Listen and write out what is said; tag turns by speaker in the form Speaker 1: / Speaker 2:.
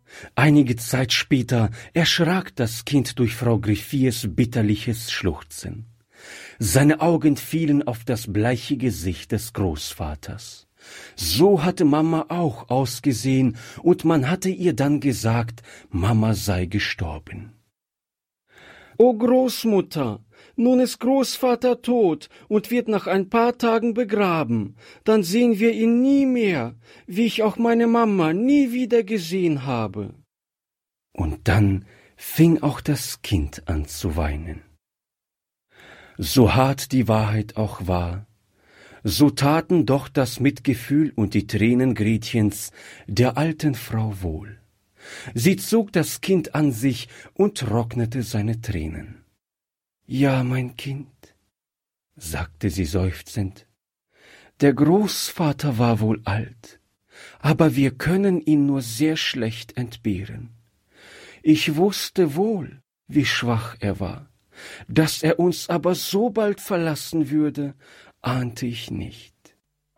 Speaker 1: Einige Zeit später erschrak das Kind durch Frau Griffiers bitterliches Schluchzen. Seine Augen fielen auf das bleiche Gesicht des Großvaters. So hatte Mama auch ausgesehen, und man hatte ihr dann gesagt, Mama sei gestorben. »O Großmutter, nun ist Großvater tot und wird nach ein paar Tagen begraben. Dann sehen wir ihn nie mehr, wie ich auch meine Mama nie wieder gesehen habe.« Und dann fing auch das Kind an zu weinen. So hart die Wahrheit auch war, so taten doch das Mitgefühl und die Tränen Gretchens der alten Frau wohl. Sie zog das Kind an sich und trocknete seine Tränen. »Ja, mein Kind«, sagte sie seufzend, »der Großvater war wohl alt, aber wir können ihn nur sehr schlecht entbehren. Ich wusste wohl, wie schwach er war. Dass er uns aber so bald verlassen würde, ahnte ich nicht.